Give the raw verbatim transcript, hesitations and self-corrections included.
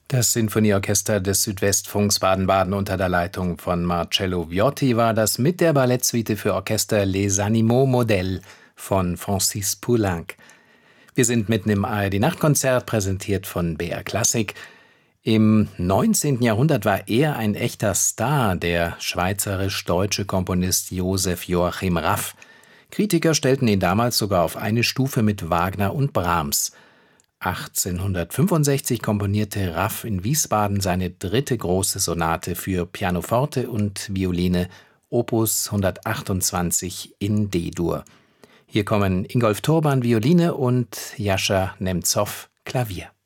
Das Sinfonieorchester des Südwestfunks Baden-Baden unter der Leitung von Marcello Viotti war das mit der Ballettsuite für Orchester Les Animaux Modèles von Francis Poulenc. Wir sind mitten im A R D-Nachtkonzert, präsentiert von B R Klassik. Im neunzehnten Jahrhundert war er ein echter Star, der schweizerisch-deutsche Komponist Joseph Joachim Raff. Kritiker stellten ihn damals sogar auf eine Stufe mit Wagner und Brahms. achtzehnhundertfünfundsechzig komponierte Raff in Wiesbaden seine dritte große Sonate für Pianoforte und Violine, Opus hundertachtundzwanzig in D-Dur. Hier kommen Ingolf Turban Violine und Jascha Nemzow Klavier.